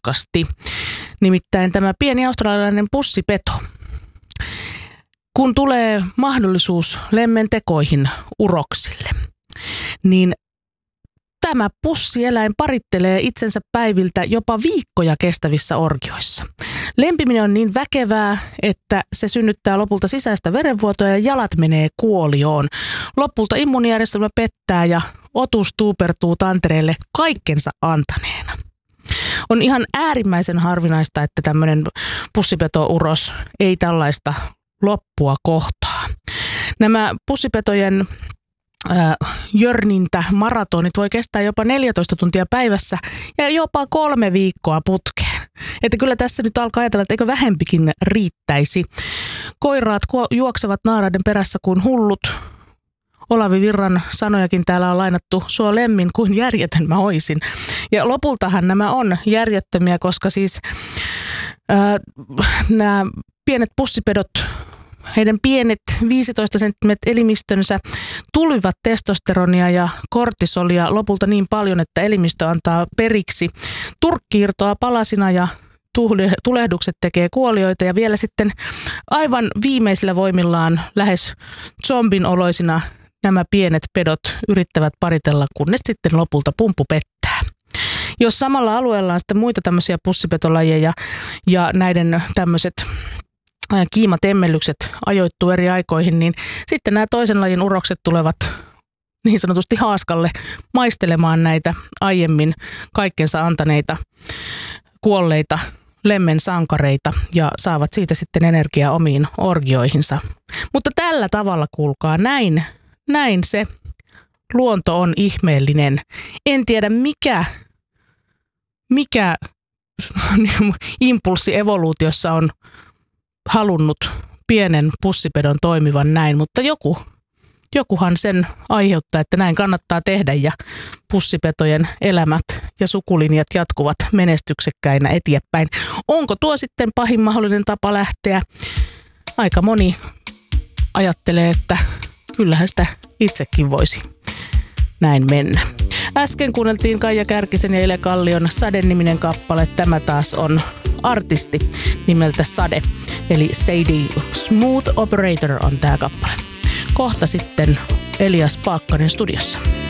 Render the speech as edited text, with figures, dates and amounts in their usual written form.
hauskasti. Nimittäin tämä pieni australialainen pussipeto. Kun tulee mahdollisuus lemmentekoihin uroksille, niin tämä pussieläin parittelee itsensä päiviltä jopa viikkoja kestävissä orgioissa. Lempiminen on niin väkevää, että se synnyttää lopulta sisäistä verenvuotoa ja jalat menee kuolioon. Lopulta immuunijärjestelmä pettää ja otus tuupertuu tantereelle kaikkensa antaneena. On ihan äärimmäisen harvinaista, että tämmöinen pussipetouros ei tällaista loppua kohtaa. Nämä pussipetojen jörnintä, maratonit voi kestää jopa 14 tuntia päivässä ja jopa 3 viikkoa putkeen. Että kyllä tässä nyt alkaa ajatella, että eikö vähempikin riittäisi. Koiraat juoksevat naaraiden perässä kuin hullut. Olavi Virran sanojakin täällä on lainattu, sua lemmin kuin järjetön mä oisin. Ja lopultahan nämä on järjettömiä, koska siis nämä pienet pussipedot, heidän pienet 15 senttimetrit elimistönsä tulivat testosteronia ja kortisolia lopulta niin paljon, että elimistö antaa periksi. Turkki irtoaa palasina ja tulehdukset tekee kuolioita ja vielä sitten aivan viimeisillä voimillaan lähes zombin oloisina nämä pienet pedot yrittävät paritella, kunnes sitten lopulta pumppu pettää. Jos samalla alueella on sitten muita tämmöisiä pussipetolajeja ja näiden tämmöiset kiimatemmellykset ajoittuu eri aikoihin, niin sitten nämä toisen lajin urokset tulevat niin sanotusti haaskalle maistelemaan näitä aiemmin kaikkensa antaneita kuolleita lemmensankareita ja saavat siitä sitten energiaa omiin orgioihinsa. Mutta tällä tavalla, kuulkaa, näin se luonto on ihmeellinen. En tiedä mikä impulssi evoluutiossa on halunnut pienen pussipedon toimivan näin, mutta jokuhan sen aiheuttaa, että näin kannattaa tehdä ja pussipetojen elämät ja sukulinjat jatkuvat menestyksekkäinä eteenpäin. Onko tuo sitten pahin mahdollinen tapa lähteä? Aika moni ajattelee, että kyllähän sitä itsekin voisi näin mennä. Äsken kuunneltiin Kaija Kärkisen ja Ile Kallion Sade-niminen kappale. Tämä taas on artisti nimeltä Sade, eli Sadie. Smooth Operator on tämä kappale. Kohta sitten Elias Paakkanen studiossa.